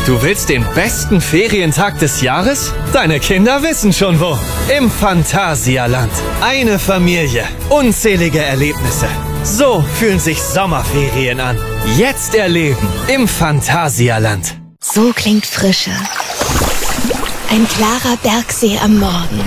Du willst den besten Ferientag des Jahres? Deine Kinder wissen schon wo. Im Phantasialand. Eine Familie. Unzählige Erlebnisse. So fühlen sich Sommerferien an. Jetzt erleben im Phantasialand. So klingt Frische. Ein klarer Bergsee am Morgen.